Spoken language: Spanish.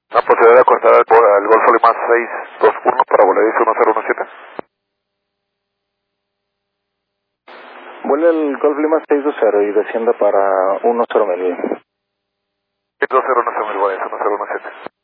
La posibilidad de acordar al Golf Lima 621 para Volaris 1017. Vuela el Golf Lima 620 y descienda para 10 mil. 620 10 mil, Volaris 1017.